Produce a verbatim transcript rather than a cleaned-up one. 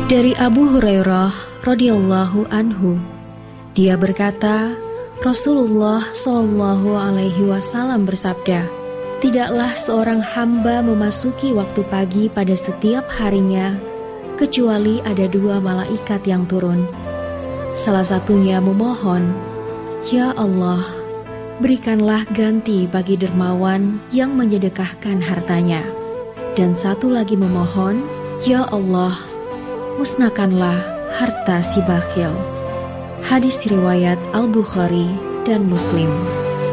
Dari Abu Hurairah radhiyallahu anhu, dia berkata, Rasulullah shallallahu alaihi wasallam bersabda, tidaklah seorang hamba memasuki waktu pagi pada setiap harinya, kecuali ada dua malaikat yang turun. Salah satunya memohon, Ya Allah, berikanlah ganti bagi dermawan yang menyedekahkan hartanya. Dan satu lagi memohon, Ya Allah, musnahkanlah harta si bakhil. Hadis riwayat Al-Bukhari dan Muslim.